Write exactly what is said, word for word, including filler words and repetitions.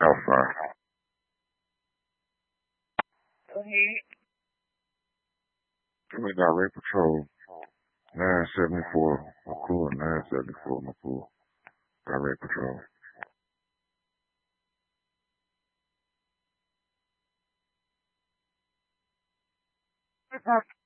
Outside. Go ahead. Give me direct patrol. nine seventy-four. McCool. nine seventy-four. McCool. Direct patrol. It's not